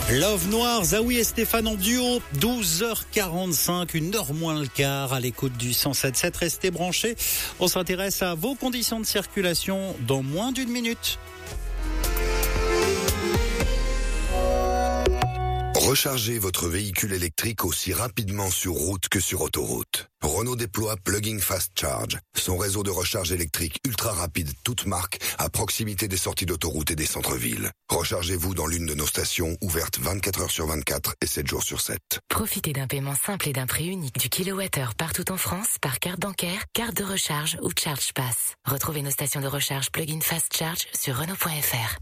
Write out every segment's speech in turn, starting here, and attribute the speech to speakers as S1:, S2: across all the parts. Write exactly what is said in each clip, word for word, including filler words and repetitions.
S1: Love Noir, Zawi et Stéphane en duo, douze heures quarante-cinq, une heure moins le quart à l'écoute du cent sept sept. Restez branchés, on s'intéresse à vos conditions de circulation dans moins d'une minute.
S2: Rechargez votre véhicule électrique aussi rapidement sur route que sur autoroute. Renault déploie Plug-in Fast Charge, son réseau de recharge électrique ultra rapide toute marque à proximité des sorties d'autoroute et des centres-villes. Rechargez-vous dans l'une de nos stations ouvertes vingt-quatre heures sur vingt-quatre et sept jours sur sept.
S3: Profitez d'un paiement simple et d'un prix unique du kilowattheure partout en France par carte bancaire, carte de recharge ou ChargePass. Retrouvez nos stations de recharge Plug-in Fast Charge sur Renault point F R.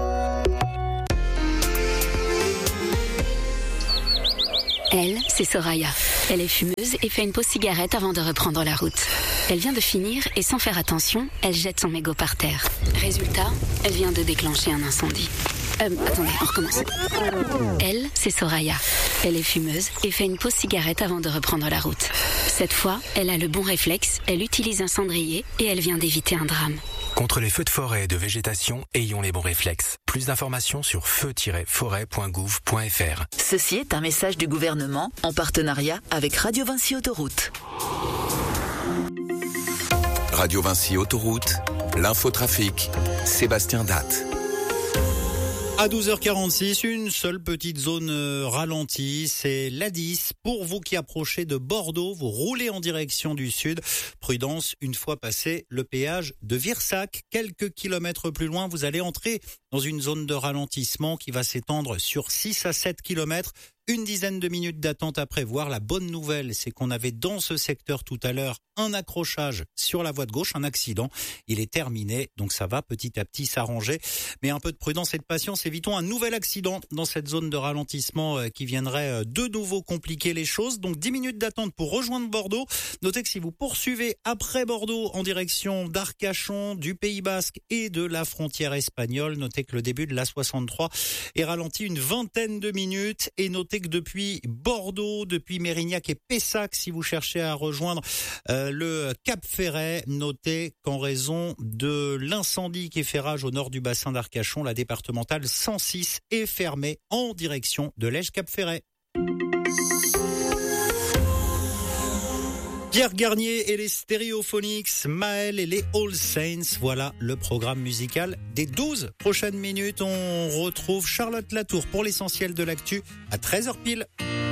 S4: Elle, c'est Soraya. Elle est fumeuse et fait une pause cigarette avant de reprendre la route. Elle vient de finir et sans faire attention, elle jette son mégot par terre. Résultat, elle vient de déclencher un incendie. Euh, attendez, on recommence. Elle, c'est Soraya. Elle est fumeuse et fait une pause cigarette avant de reprendre la route. Cette fois, elle a le bon réflexe, elle utilise un cendrier et elle vient d'éviter un drame.
S5: Contre les feux de forêt et de végétation, ayons les bons réflexes. Plus d'informations sur feu tiret forêt point gouv point f r.
S6: Ceci est un message du gouvernement en partenariat avec Radio Vinci Autoroute.
S7: Radio Vinci Autoroute, l'infotrafic, Sébastien Datte.
S1: À douze heures quarante-six, une seule petite zone ralentie, c'est l'A dix. Pour vous qui approchez de Bordeaux, vous roulez en direction du sud. Prudence, une fois passé le péage de Virsac, quelques kilomètres plus loin, vous allez entrer dans une zone de ralentissement qui va s'étendre sur six à sept kilomètres. Une dizaine de minutes d'attente à prévoir. La bonne nouvelle, c'est qu'on avait dans ce secteur tout à l'heure un accrochage sur la voie de gauche, un accident. Il est terminé, donc ça va petit à petit s'arranger. Mais un peu de prudence et de patience, évitons un nouvel accident dans cette zone de ralentissement qui viendrait de nouveau compliquer les choses. Donc dix minutes d'attente pour rejoindre Bordeaux. Notez que si vous poursuivez après Bordeaux en direction d'Arcachon, du Pays Basque et de la frontière espagnole, notez que le début de l'A soixante-trois est ralenti une vingtaine de minutes. Et notez que depuis Bordeaux, depuis Mérignac et Pessac, si vous cherchez à rejoindre euh, le Cap Ferret, notez qu'en raison de l'incendie qui fait rage au nord du bassin d'Arcachon, la départementale cent six est fermée en direction de Lège-Cap Ferret. Pierre Garnier et les Stereophonics, Maël et les All Saints, voilà le programme musical des douze prochaines minutes. On retrouve Charlotte Latour pour l'essentiel de l'actu à treize heures pile.